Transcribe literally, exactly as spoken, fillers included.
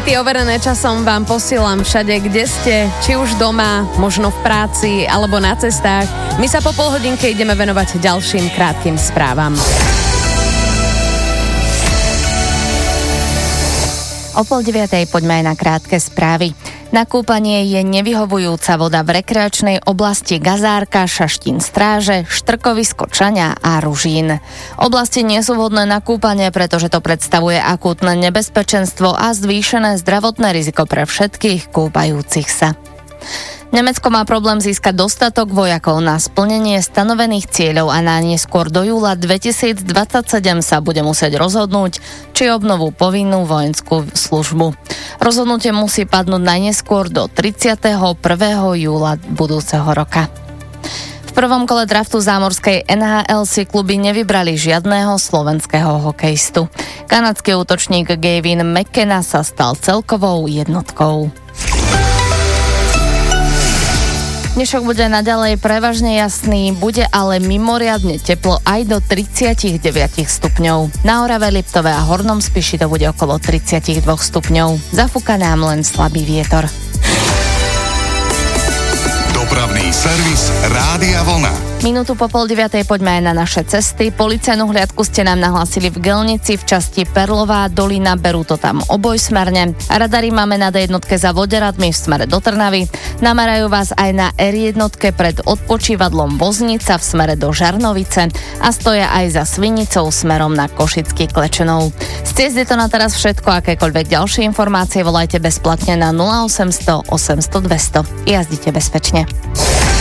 Hity overené časom vám posielam všade, kde ste, či už doma, možno v práci alebo na cestách. My sa po pol hodinke ideme venovať ďalším krátkym správam. O pol deviatej poďme aj na krátke správy. Na kúpanie je nevyhovujúca voda v rekreačnej oblasti Gazárka, Šaštín Stráže, Štrkovisko Čaňa a Ružín. Oblasti nie sú vhodné na kúpanie, pretože to predstavuje akútne nebezpečenstvo a zvýšené zdravotné riziko pre všetkých kúpajúcich sa. Nemecko má problém získať dostatok vojakov na splnenie stanovených cieľov a na neskôr do júla dvetisícdvadsaťsedem sa bude musieť rozhodnúť, či obnovú povinnú vojenskú službu. Rozhodnutie musí padnúť najneskôr do tridsiateho prvého júla budúceho roka. V prvom kole draftu zámorskej en há el si kluby nevybrali žiadneho slovenského hokejistu. Kanadský útočník Gavin McKenna sa stal celkovou jednotkou. Dnešok bude naďalej prevažne jasný, bude ale mimoriadne teplo aj do tridsaťdeväť stupňov. Na Orave, Liptove a Hornom Spiši to bude okolo tridsaťdva stupňov. Zafúka nám len slabý vietor. Dopravný servis Rádia Vlna. Minútu po pol deviatej poďme aj na naše cesty. Policajnú hliadku ste nám nahlásili v Gelnici v časti Perlová dolina, berú to tam obojsmerne. Radary máme na dé jednotke za Voderadmi v smere do Trnavy. Namerajú vás aj na er jednotke pred odpočívadlom Voznica v smere do Žarnovice a stoja aj za Svinicou smerom na Košický Klečenov. Z ciest je to na teraz všetko, akékoľvek ďalšie informácie volajte bezplatne na nula osemsto osemsto dvesto. Jazdite bezpečne.